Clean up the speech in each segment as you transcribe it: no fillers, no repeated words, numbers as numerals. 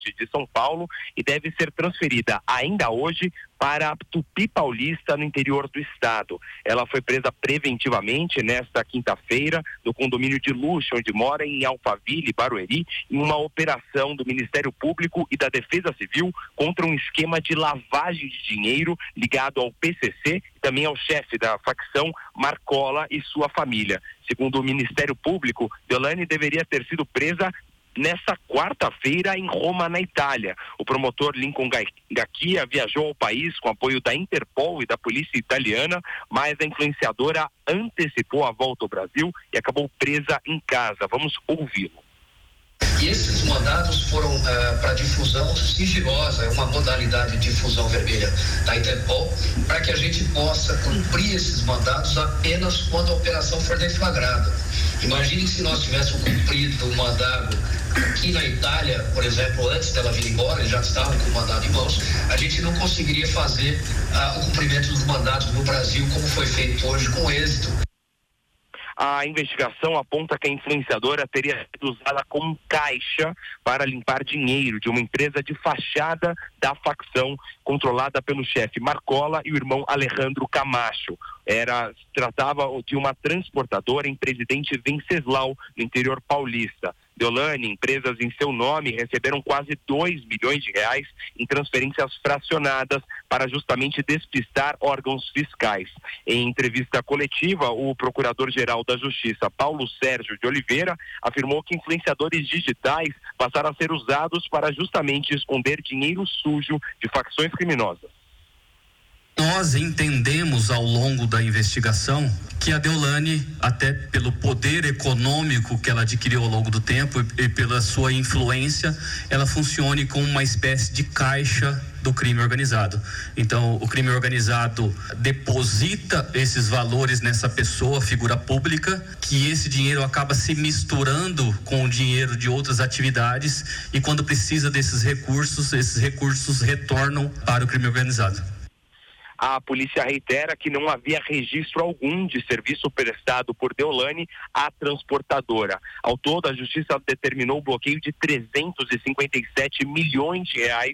de São Paulo e deve ser transferida ainda hoje para Tupi Paulista, no interior do estado. Ela foi presa preventivamente nesta quinta-feira no condomínio de luxo onde mora, em Alphaville, Barueri, em uma operação do Ministério Público e da Defesa Civil contra um esquema de lavagem de dinheiro ligado ao PCC e também ao chefe da facção, Marcola, e sua família. Segundo o Ministério Público, Deolane deveria ter sido presa nessa quarta-feira em Roma, na Itália. O promotor Lincoln Gacchia viajou ao país com apoio da Interpol e da polícia italiana, mas a influenciadora antecipou a volta ao Brasil e acabou presa em casa. Vamos ouvi-lo. E esses mandados foram para difusão sigilosa, é uma modalidade de difusão vermelha da Interpol, para que a gente possa cumprir esses mandados apenas quando a operação for deflagrada. Imagine se nós tivéssemos cumprido o mandado aqui na Itália, por exemplo, antes dela vir embora, eles já estavam com o mandado em mãos, a gente não conseguiria fazer o cumprimento dos mandados no Brasil como foi feito hoje com êxito. A investigação aponta que a influenciadora teria sido usada como caixa para limpar dinheiro de uma empresa de fachada da facção controlada pelo chefe Marcola e o irmão Alejandro Camacho. Tratava de uma transportadora em Presidente Venceslau, no interior paulista. Deolane, empresas em seu nome, receberam quase 2 milhões de reais em transferências fracionadas para justamente despistar órgãos fiscais. Em entrevista coletiva, o Procurador-Geral da Justiça, Paulo Sérgio de Oliveira, afirmou que influenciadores digitais passaram a ser usados para justamente esconder dinheiro sujo de facções criminosas. Nós entendemos ao longo da investigação que a Deolane, até pelo poder econômico que ela adquiriu ao longo do tempo e pela sua influência, ela funcione como uma espécie de caixa do crime organizado. Então, o crime organizado deposita esses valores nessa pessoa, figura pública, que esse dinheiro acaba se misturando com o dinheiro de outras atividades e quando precisa desses recursos, esses recursos retornam para o crime organizado. A polícia reitera que não havia registro algum de serviço prestado por Deolane à transportadora. Ao todo, a justiça determinou o bloqueio de 357 milhões de reais,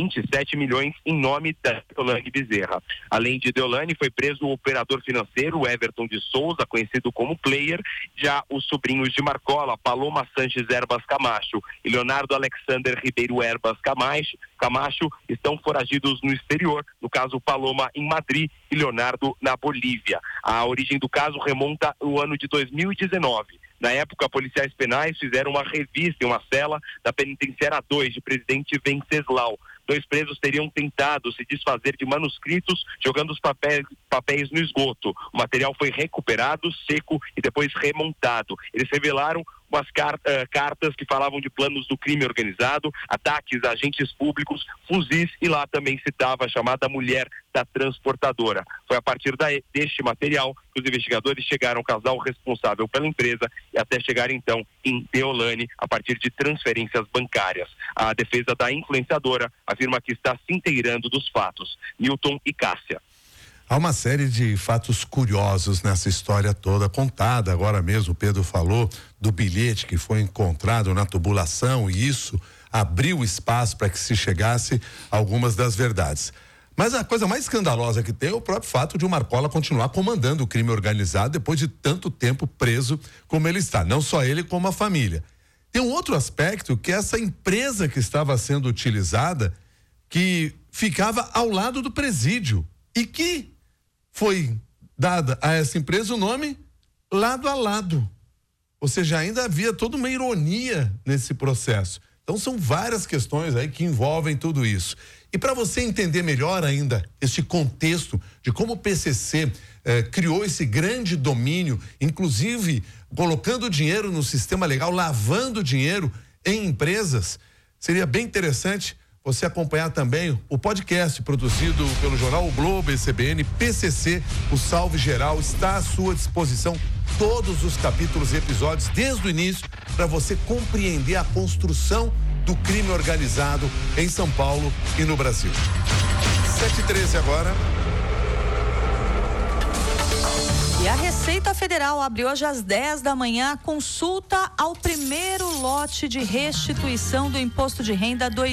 27 milhões em nome da Deolane Bezerra. Além de Deolane, foi preso o operador financeiro Everton de Souza, conhecido como Player, já os sobrinhos de Marcola, Paloma Sanches Erbas Camacho e Leonardo Alexander Ribeiro Erbas Camacho, estão foragidos no exterior, no caso Paloma em Madrid e Leonardo na Bolívia. A origem do caso remonta ao ano de 2019. Na época, policiais penais fizeram uma revista em uma cela da Penitenciária 2 de Presidente Venceslau. 2 presos teriam tentado se desfazer de manuscritos jogando os papéis no esgoto. O material foi recuperado, seco e depois remontado. Eles revelaram umas cartas que falavam de planos do crime organizado, ataques a agentes públicos, fuzis, e lá também citava a chamada mulher da transportadora. Foi a partir deste material que os investigadores chegaram ao casal responsável pela empresa e até chegar então em Deolane a partir de transferências bancárias. A defesa da influenciadora afirma que está se inteirando dos fatos. Newton e Cássia. Há uma série de fatos curiosos nessa história toda contada. Agora mesmo o Pedro falou do bilhete que foi encontrado na tubulação e isso abriu espaço para que se chegasse a algumas das verdades. Mas a coisa mais escandalosa que tem é o próprio fato de o Marcola continuar comandando o crime organizado depois de tanto tempo preso como ele está. Não só ele, como a família. Tem um outro aspecto, que é essa empresa que estava sendo utilizada, que ficava ao lado do presídio e que foi dada a essa empresa o nome Lado a Lado. Ou seja, ainda havia toda uma ironia nesse processo. Então são várias questões aí que envolvem tudo isso. E para você entender melhor ainda este contexto de como o PCC criou esse grande domínio, inclusive colocando dinheiro no sistema legal, lavando dinheiro em empresas, seria bem interessante você acompanhar também o podcast produzido pelo jornal O Globo, CBN, PCC, o Salve Geral, está à sua disposição todos os capítulos e episódios desde o início para você compreender a construção do crime organizado em São Paulo e no Brasil. 7h13 agora. E a Receita Federal abriu hoje às 10 da manhã a consulta ao primeiro lote de restituição do Imposto de Renda